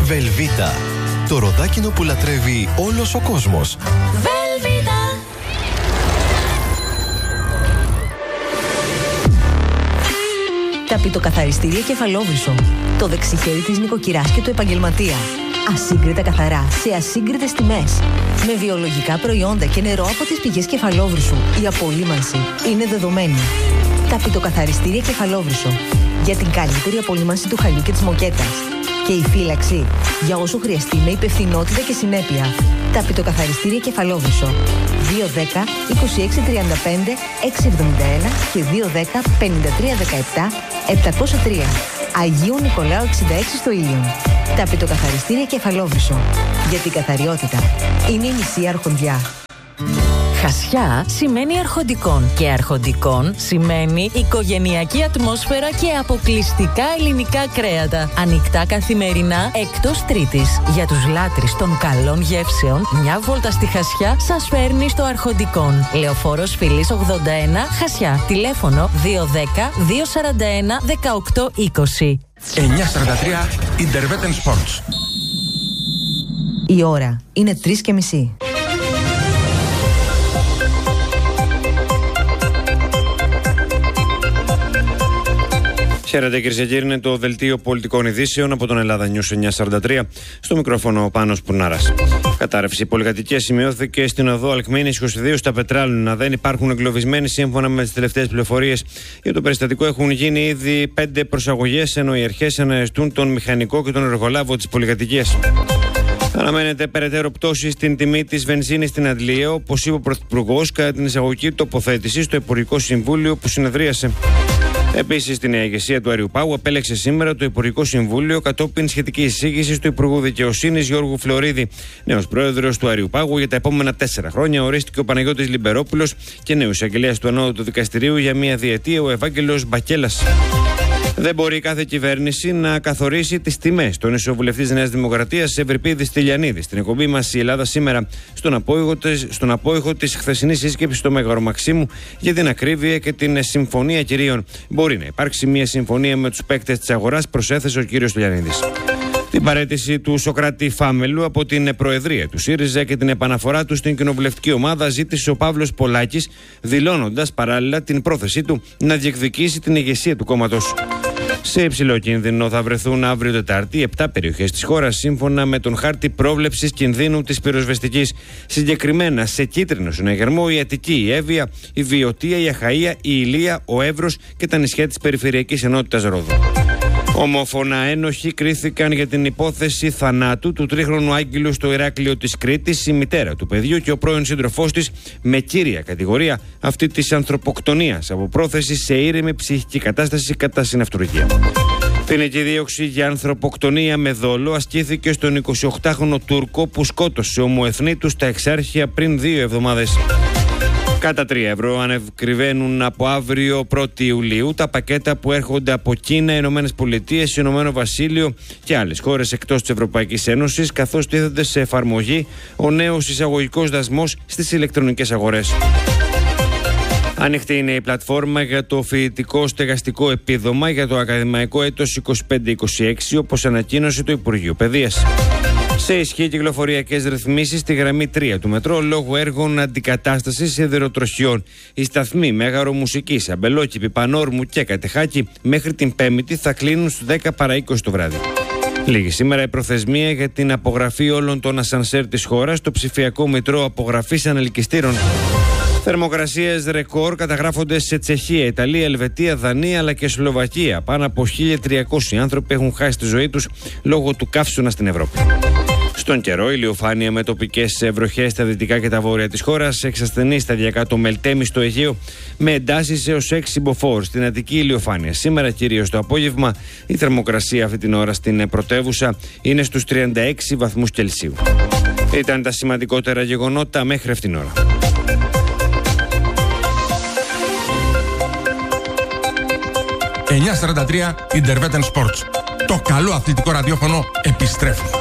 Βελβίτα. Το ροδάκινο που λατρεύει όλος ο κόσμος. Βελβίτα. Τα πιτοκαθαριστήρια Κεφαλόβρυσο. Το δεξιχέρι της νοικοκυράς και του επαγγελματία. Ασύγκριτα καθαρά, σε ασύγκριτες τιμές. Με βιολογικά προϊόντα και νερό από τις πηγές Κεφαλόβρυσου. Η απολύμανση είναι δεδομένη. Τα πιτοκαθαριστήρια Κεφαλόβρυσο. Για την καλύτερη απολύμανση του χαλιού και της μοκέτας. Και η φύλαξη για όσο χρειαστεί με υπευθυνότητα και συνέπεια. Τα πιτοκαθαριστήρια Κεφαλόβρυσο. 210 2635 671 και 210 5317 703. Αγίου Νικολάου 66 στο Ήλιον. Τα πιτοκαθαριστήρια Κεφαλόβρυσο. Για την καθαριότητα είναι η μισή αρχοντιά. Χασιά σημαίνει αρχοντικών και αρχοντικών σημαίνει οικογενειακή ατμόσφαιρα και αποκλειστικά ελληνικά κρέατα. Ανοιχτά καθημερινά εκτός Τρίτης. Για τους λάτρεις των καλών γεύσεων, μια βόλτα στη Χασιά σας φέρνει στο Αρχοντικών. Λεωφόρος Φιλής 81, Χασιά. Τηλέφωνο 210 241 1820. 943 Interveten Sports. Η ώρα είναι 3:30. Χαίρετε κυρίες και κύριοι, είναι το δελτίο πολιτικών ειδήσεων από τον Ελλάδα News 943. Στο μικρόφωνο ο Πάνος Πουρνάρας. Κατάρρευση πολυκατοικίας σημειώθηκε στην οδό Αλκμήνης 22 στα Πετράλουνα. Δεν υπάρχουν εγκλωβισμένοι σύμφωνα με τις τελευταίες πληροφορίες. Για το περιστατικό έχουν γίνει ήδη 5 προσαγωγές, ενώ οι αρχές αναζητούν τον μηχανικό και τον εργολάβο της πολυκατοικίας. Αναμένεται περαιτέρω πτώση στην τιμή της βενζίνης στην Αντλία, όπως είπε ο Πρωθυπουργός κατά την εισαγωγική τοποθέτηση στο Υπουργικό Συμβούλιο που συνεδρίασε. Επίσης, την ηγεσία του Αριουπάγου επέλεξε σήμερα το Υπουργικό Συμβούλιο κατόπιν σχετική εισήγηση του Υπουργού Δικαιοσύνης Γιώργου Φλωρίδη. Νέος πρόεδρος του Αριουπάγου για τα επόμενα 4 χρόνια ορίστηκε ο Παναγιώτης Λιμπερόπουλος και νέος εισαγγελέας του Ανώτατου Δικαστηρίου για μία διετία ο Ευάγγελος Μπακέλας. Δεν μπορεί κάθε κυβέρνηση να καθορίσει τις τιμές. Τον ισοβουλευτής Νέας Δημοκρατίας Ευρυπίδης Τηλιανίδης στην εκπομπή μας η Ελλάδα σήμερα, στον απόϊχο της χθεσινής σύσκεψης στο Μέγαρο Μαξίμου για την ακρίβεια και την συμφωνία κυρίων. Μπορεί να υπάρξει μια συμφωνία με τους παίκτες της αγοράς, προσέθεσε ο κύριος Τηλιανίδης. Την παραίτηση του Σωκράτη Φάμελου από την Προεδρία του ΣΥΡΙΖΑ και την επαναφορά του στην κοινοβουλευτική ομάδα ζήτησε ο Παύλος Πολάκης, δηλώνοντας παράλληλα την πρόθεσή του να διεκδικήσει την ηγεσία του κόμματος. Σε υψηλό κίνδυνο θα βρεθούν αύριο Τετάρτη 7 περιοχές της χώρας, σύμφωνα με τον χάρτη πρόβλεψης κινδύνου της πυροσβεστικής. Συγκεκριμένα σε κίτρινο συναγερμό η Αττική, η Εύβοια, η Βιωτία, η Αχαΐα, η Ηλία, ο Εύρος και τα νησιά της Περιφερειακής Ενότητας Ρόδου. Ομόφωνα ένοχοι κρίθηκαν για την υπόθεση θανάτου του τρίχρονου Άγγελου στο Ηράκλειο της Κρήτης, η μητέρα του παιδιού και ο πρώην σύντροφός της, με κύρια κατηγορία αυτή της ανθρωποκτονίας από πρόθεση σε ήρεμη ψυχική κατάσταση κατά συναυτουργία. Ποινική δίωξη για ανθρωποκτονία με δόλο ασκήθηκε στον 28χρονο Τούρκο που σκότωσε ομοεθνή στα Εξάρχεια πριν 2 εβδομάδες. Κατά 3 ευρώ ανεκριβαίνουν από αύριο 1η Ιουλίου τα πακέτα που έρχονται από Κίνα, Ηνωμένες Πολιτείες, Ηνωμένο Βασίλειο και άλλες χώρες εκτός της Ευρωπαϊκής Ένωσης, καθώς τίθεται σε εφαρμογή ο νέος εισαγωγικός δασμός στις ηλεκτρονικές αγορές. Ανοιχτή είναι η πλατφόρμα για το φοιτητικό στεγαστικό επίδομα για το ακαδημαϊκό έτος 25-26, όπως ανακοίνωσε το Υπουργείο Παιδείας. Σε ισχύ κυκλοφοριακές ρυθμίσεις στη γραμμή 3 του μετρό λόγω έργων αντικατάστασης σιδηροτροχιών. Οι σταθμοί Μέγαρο Μουσικής, Αμπελόκηπη, Πανόρμου και Κατεχάκη μέχρι την 5η θα κλείνουν στις 10 παρά 20 το βράδυ. Λίγη σήμερα η προθεσμία για την απογραφή όλων των ασανσέρ της χώρας στο ψηφιακό μητρό απογραφής ανελκυστήρων. Θερμοκρασίες ρεκόρ καταγράφονται σε Τσεχία, Ιταλία, Ελβετία, Δανία αλλά και Σλοβακία. Πάνω από 1.300 άνθρωποι έχουν χάσει τη ζωή τους λόγω του καύσωνα στην Ευρώπη. Στον καιρό, ηλιοφάνεια με τοπικές βροχές στα δυτικά και τα βόρεια της χώρας, εξασθενεί σταδιακά το Μελτέμι στο Αιγαίο, με εντάσεις έως 6 μποφόρ στην Αττική ηλιοφάνεια. Σήμερα, κυρίως το απόγευμα, η θερμοκρασία αυτή την ώρα στην πρωτεύουσα είναι στους 36 βαθμούς Κελσίου. Ήταν τα σημαντικότερα γεγονότα μέχρι αυτήν την ώρα. 943 Interveten Sports. Το καλό αθλητικό ραδιόφωνο επιστρέφει.